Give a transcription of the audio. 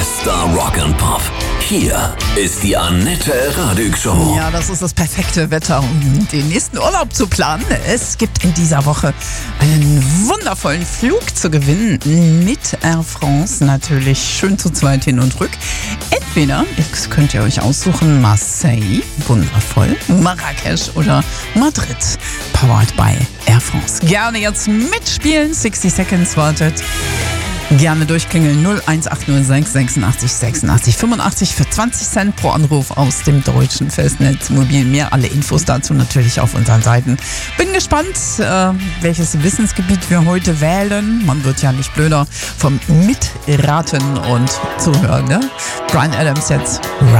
Bester Rock and Pop. Hier ist die Annette Radig Show. Ja, das ist das perfekte Wetter, um den nächsten Urlaub zu planen. Es gibt in dieser Woche einen wundervollen Flug zu gewinnen mit Air France. Natürlich schön zu zweit hin und rück. Entweder, jetzt könnt ihr euch aussuchen, Marseille, wundervoll, Marrakesch oder Madrid, powered by Air France. Gerne jetzt mitspielen, 60 Seconds wartet. Gerne durchklingeln 01806 86 86 85 für 20 Cent pro Anruf aus dem deutschen Festnetz mobil. Mehr alle Infos dazu natürlich auf unseren Seiten. Bin gespannt, welches Wissensgebiet wir heute wählen. Man wird ja nicht blöder vom Mitraten und Zuhören. Ne? Bryan Adams jetzt.